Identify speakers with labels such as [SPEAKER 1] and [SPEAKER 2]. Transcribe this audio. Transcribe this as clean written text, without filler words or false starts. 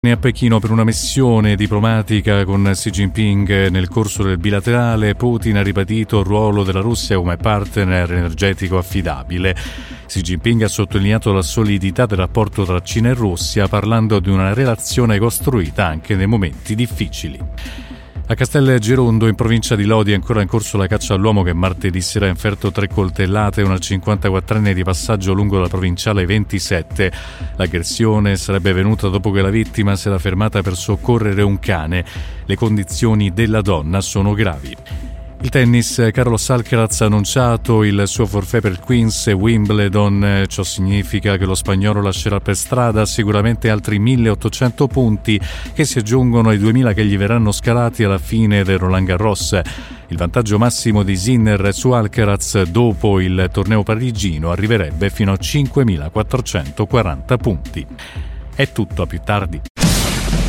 [SPEAKER 1] A Pechino per una missione diplomatica con Xi Jinping. Nel corso del bilaterale, Putin ha ribadito il ruolo della Russia come partner energetico affidabile. Xi Jinping ha sottolineato la solidità del rapporto tra Cina e Russia, parlando di una relazione costruita anche nei momenti difficili. A Castelgerondo, in provincia di Lodi, è ancora in corso la caccia all'uomo che martedì sera ha inferto 3 coltellate a una 54enne di passaggio lungo la provinciale 27. L'aggressione sarebbe venuta dopo che la vittima si era fermata per soccorrere un cane. Le condizioni della donna sono gravi. Il tennis, Carlos Alcaraz ha annunciato il suo forfait per Queens e Wimbledon. Ciò significa che lo spagnolo lascerà per strada sicuramente altri 1.800 punti che si aggiungono ai 2.000 che gli verranno scalati alla fine del Roland Garros. Il vantaggio massimo di Sinner su Alcaraz dopo il torneo parigino arriverebbe fino a 5.440 punti. È tutto, a più tardi.